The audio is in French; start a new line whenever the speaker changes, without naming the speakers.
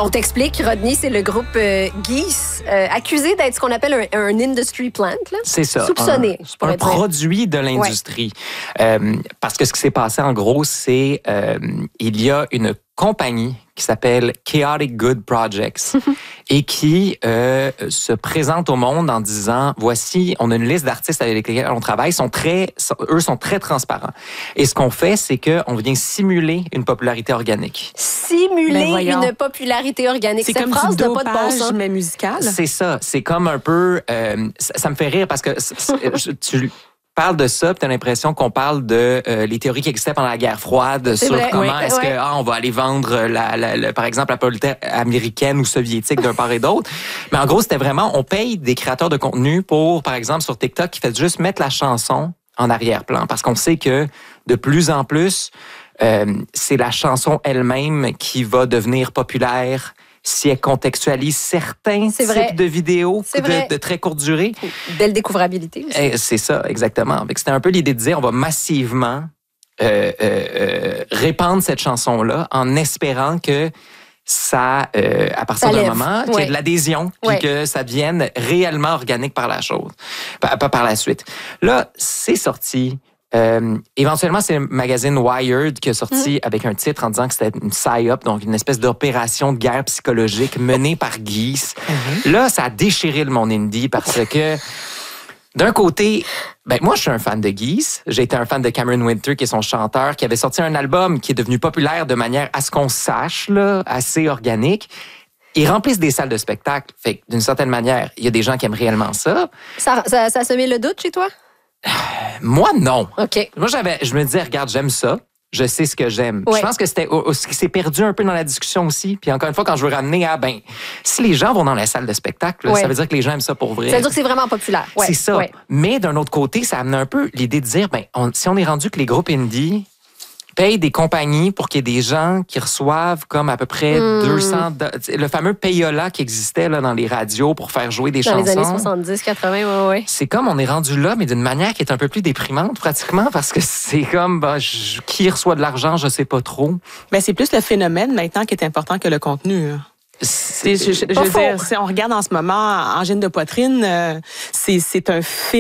On t'explique, Rodney, c'est le groupe Geese, accusé d'être ce qu'on appelle un industry plant. Là.
C'est ça.
Soupçonné.
Un produit de l'industrie. Parce que ce qui s'est passé, en gros, c'est il y a une compagnie qui s'appelle Chaotic Good Projects et qui se présente au monde en disant, voici, on a une liste d'artistes avec lesquels on travaille, eux sont très transparents. Et ce qu'on fait, c'est qu'on vient simuler une popularité organique.
Simuler une popularité organique.
C'est
Cette
comme
phrase
du
n'a pas de bon sens.
mais musical.
C'est ça. C'est comme un peu... ça me fait rire parce que tu parle de ça, puis t'as l'impression qu'on parle de les théories qui existaient pendant la guerre froide sur comment est-ce que on va aller vendre par exemple la politique américaine ou soviétique d'un part et d'autre. Mais en gros, c'était vraiment on paye des créateurs de contenu pour, par exemple, sur TikTok, qui fait juste mettre la chanson en arrière-plan parce qu'on sait que de plus en plus, c'est la chanson elle-même qui va devenir populaire si elle contextualise certains types de vidéos de très courte durée.
Belle découvrabilité aussi.
C'est ça, exactement. C'était un peu l'idée de dire on va massivement répandre cette chanson-là en espérant que ça, à partir d'un moment, qu'il y ait de l'adhésion puis que ça devienne réellement organique par la chose, pas par la suite. Là, c'est sorti. Éventuellement, c'est le magazine Wired qui a sorti avec un titre en disant que c'était une psy-up, donc une espèce d'opération de guerre psychologique menée par Geese. Là, ça a déchiré le monde indie parce que, d'un côté, moi, je suis un fan de Geese. J'ai été un fan de Cameron Winter, qui est son chanteur, qui avait sorti un album qui est devenu populaire de manière à ce qu'on sache, là, assez organique. Ils remplissent des salles de spectacle. Fait que, d'une certaine manière, il y a des gens qui aiment réellement ça.
Ça a semé le doute chez toi?
Moi, non.
OK.
Moi, je me disais, regarde, j'aime ça. Je sais ce que j'aime. Je pense que c'était ce qui s'est perdu un peu dans la discussion aussi. Puis encore une fois, quand je veux ramener à, si les gens vont dans la salle de spectacle, ça veut dire que les gens aiment ça pour vrai.
Ça veut dire que c'est vraiment populaire.
C'est ça. Mais d'un autre côté, ça amène un peu l'idée de dire, si on est rendu que les groupes indie payent des compagnies pour qu'il y ait des gens qui reçoivent comme à peu près 200... Le fameux payola qui existait là, dans les radios pour faire jouer des chansons.
Dans les années 70, 80, oui.
C'est comme on est rendu là, mais d'une manière qui est un peu plus déprimante pratiquement parce que c'est comme qui reçoit de l'argent, je sais pas trop.
Mais c'est plus le phénomène maintenant qui est important que le contenu. Je veux dire, si on regarde en ce moment Angine de poitrine, c'est un